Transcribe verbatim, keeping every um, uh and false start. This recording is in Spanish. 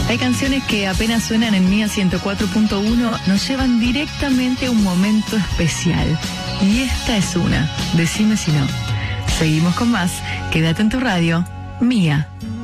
Hay canciones que apenas suenan en Mía ciento cuatro punto uno, nos llevan directamente a un momento especial. Y esta es una. Decime si no. Seguimos con más. Quédate en tu radio. Mía.